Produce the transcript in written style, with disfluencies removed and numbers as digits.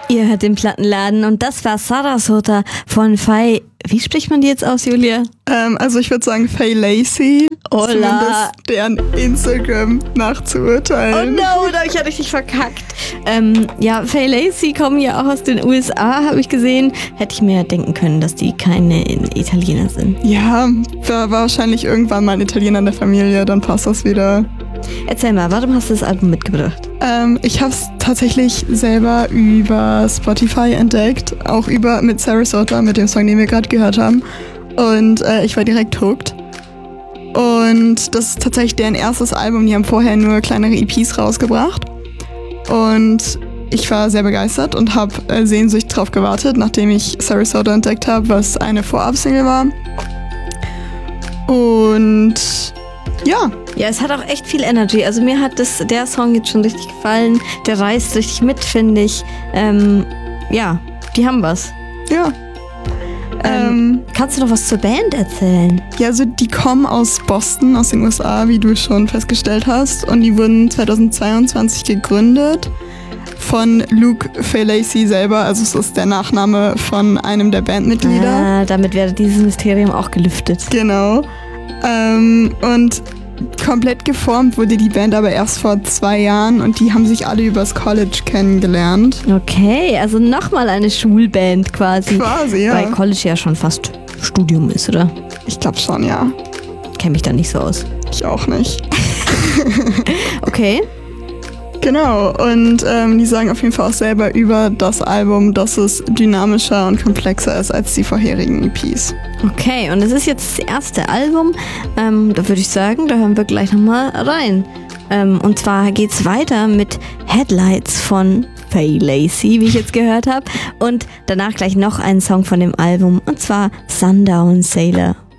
Ihr hört den Plattenladen und das war Sarasota von Faye. Wie spricht man die jetzt aus, Julia? Also ich würde sagen Faye Lacey. Hola. Zumindest deren Instagram nach zu urteilen. Oh no, da habe ich ja richtig verkackt. Ja, Faye Lacey kommen ja auch aus den USA, habe ich gesehen. Hätte ich mir denken können, dass die keine Italiener sind. Ja, war wahrscheinlich irgendwann mal ein Italiener in der Familie, dann passt das wieder. Erzähl mal, warum hast du das Album mitgebracht? Ich habe es tatsächlich selber über Spotify entdeckt, auch mit Sarasota, mit dem Song, den wir gerade gehört haben. Und ich war direkt hooked. Und das ist tatsächlich deren erstes Album, die haben vorher nur kleinere EPs rausgebracht. Und ich war sehr begeistert und habe sehnsüchtig drauf gewartet, nachdem ich Sarasota entdeckt habe, was eine Vorab-Single war. Und ja. Ja, es hat auch echt viel Energy. Also mir hat der Song jetzt schon richtig gefallen. Der reißt richtig mit, finde ich. Ja, die haben was. Ja. Kannst du noch was zur Band erzählen? Ja, also die kommen aus Boston, aus den USA, wie du schon festgestellt hast. Und die wurden 2022 gegründet von Luke Faye Lacey selber. Also es ist der Nachname von einem der Bandmitglieder. Ah, damit wäre dieses Mysterium auch gelüftet. Genau. Und komplett geformt wurde die Band aber erst vor 2 Jahren und die haben sich alle übers College kennengelernt. Okay, also nochmal eine Schulband quasi. Quasi, ja. Weil College ja schon fast Studium ist, oder? Ich glaube schon, ja. Kenn mich da nicht so aus. Ich auch nicht. Okay. Genau, und die sagen auf jeden Fall auch selber über das Album, dass es dynamischer und komplexer ist als die vorherigen EPs. Okay, und es ist jetzt das erste Album. Da würde ich sagen, da hören wir gleich nochmal rein. Und zwar geht's weiter mit Headlights von Faye Lacey, wie ich jetzt gehört habe. Und danach gleich noch einen Song von dem Album, und zwar Sundown Sailor.